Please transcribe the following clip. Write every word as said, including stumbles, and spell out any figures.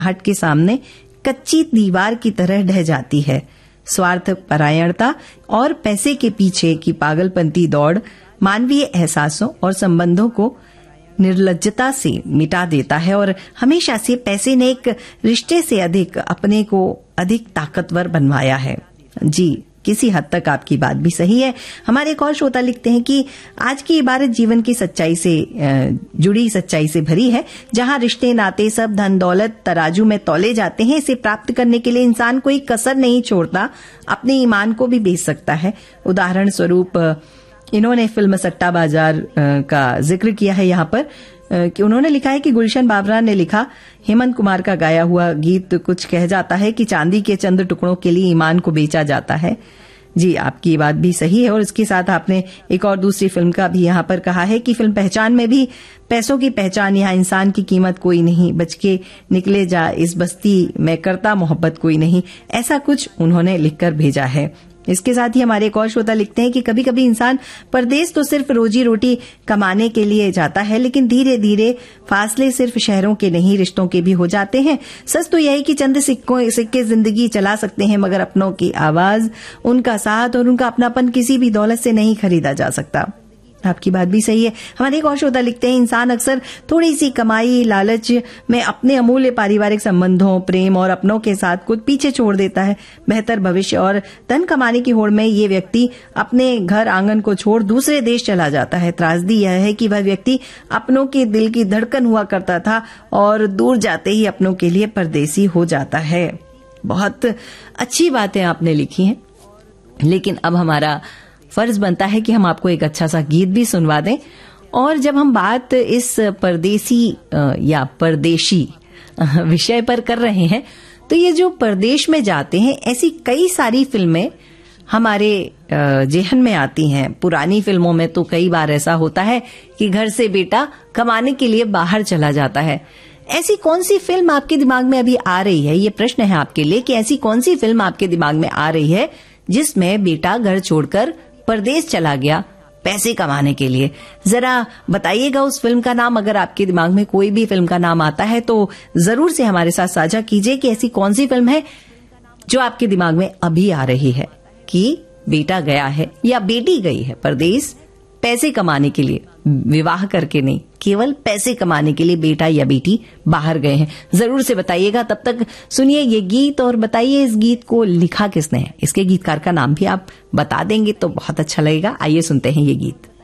हट के सामने कच्ची दीवार की तरह ढह जाती है। स्वार्थ परायणता और पैसे के पीछे की पागलपंती दौड़ मानवीय एहसासों और संबंधों को निर्लज्जता से मिटा देता है और हमेशा से पैसे ने एक रिश्ते से अधिक अपने को अधिक ताकतवर बनवाया है। जी, किसी हद तक आपकी बात भी सही है। हमारे एक और श्रोता लिखते हैं कि आज की इबारत जीवन की सच्चाई से जुड़ी सच्चाई से भरी है, जहां रिश्ते नाते सब धन दौलत तराजू में तौले जाते हैं। इसे प्राप्त करने के लिए इंसान कोई कसर नहीं छोड़ता, अपने ईमान को भी बेच सकता है। उदाहरण स्वरूप इन्होंने फिल्म सट्टा बाजार का जिक्र किया है यहाँ पर, कि उन्होंने लिखा है कि गुलशन बाबरा ने लिखा, हेमंत कुमार का गाया हुआ गीत कुछ कह जाता है कि चांदी के चंद टुकड़ों के लिए ईमान को बेचा जाता है। जी, आपकी बात भी सही है। और इसके साथ आपने एक और दूसरी फिल्म का भी यहाँ पर कहा है कि फिल्म पहचान में भी पैसों की पहचान, यहाँ इंसान की कीमत कोई नहीं, बच के निकले जा इस बस्ती में करता मोहब्बत कोई नहीं, ऐसा कुछ उन्होंने लिखकर भेजा है। इसके साथ ही हमारे एक और श्रोता लिखते हैं कि कभी कभी इंसान परदेश तो सिर्फ रोजी रोटी कमाने के लिए जाता है, लेकिन धीरे धीरे फासले सिर्फ शहरों के नहीं रिश्तों के भी हो जाते हैं। सच तो यही कि चंद सिक्कों सिक्के जिंदगी चला सकते हैं, मगर अपनों की आवाज, उनका साथ और उनका अपनापन किसी भी दौलत से नहीं खरीदा जा सकता। आपकी बात भी सही है। हमारे एक और श्रोता लिखते हैं, इंसान अक्सर थोड़ी सी कमाई लालच में अपने अमूल्य पारिवारिक संबंधों, प्रेम और अपनों के साथ कुछ पीछे छोड़ देता है। बेहतर भविष्य और धन कमाने की होड़ में ये व्यक्ति अपने घर आंगन को छोड़ दूसरे देश चला जाता है। त्रासदी यह है कि वह व्यक्ति अपनों के दिल की धड़कन हुआ करता था और दूर जाते ही अपनों के लिए परदेसी हो जाता है। बहुत अच्छी बातें आपने लिखी हैं, लेकिन अब हमारा फर्ज बनता है कि हम आपको एक अच्छा सा गीत भी सुनवा दें। और जब हम बात इस परदेसी या परदेशी विषय पर कर रहे हैं, तो ये जो परदेश में जाते हैं, ऐसी कई सारी फिल्में हमारे जेहन में आती हैं। पुरानी फिल्मों में तो कई बार ऐसा होता है कि घर से बेटा कमाने के लिए बाहर चला जाता है। ऐसी कौन सी फिल्म आपके दिमाग में अभी आ रही है? ये प्रश्न है आपके लिए कि ऐसी कौन सी फिल्म आपके दिमाग में आ रही है जिसमें बेटा घर छोड़कर परदेश चला गया पैसे कमाने के लिए? जरा बताइएगा उस फिल्म का नाम। अगर आपके दिमाग में कोई भी फिल्म का नाम आता है तो जरूर से हमारे साथ साझा कीजिए कि ऐसी कौन सी फिल्म है जो आपके दिमाग में अभी आ रही है कि बेटा गया है या बेटी गई है परदेश पैसे कमाने के लिए, विवाह करके नहीं, केवल पैसे कमाने के लिए बेटा या बेटी बाहर गए हैं। जरूर से बताइएगा। तब तक सुनिए ये गीत और बताइए इस गीत को लिखा किसने है। इसके गीतकार का नाम भी आप बता देंगे तो बहुत अच्छा लगेगा। आइए सुनते हैं ये गीत।